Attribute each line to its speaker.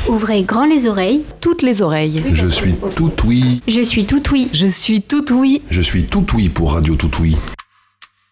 Speaker 1: Ouvrez grand les oreilles.
Speaker 2: Toutes les oreilles.
Speaker 3: Je suis tout oui.
Speaker 1: Je suis tout oui.
Speaker 2: Je suis tout oui.
Speaker 3: Je suis tout oui pour Radio Tout Oui.